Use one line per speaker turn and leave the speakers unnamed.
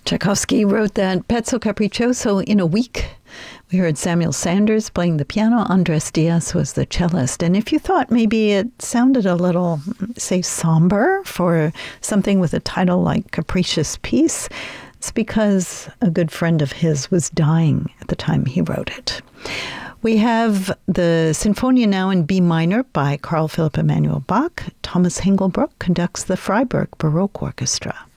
Tchaikovsky wrote that Pezzo Capriccioso in a week. We heard Samuel Sanders playing the piano. Andres Diaz was the cellist. And if you thought maybe it sounded a little, say, somber for something with a title like Capricious Peace, it's because a good friend of his was dying at the time he wrote it. We have the Sinfonia now in B minor by Carl Philipp Emanuel Bach. Thomas Hingelbrook conducts the Freiburg Baroque Orchestra.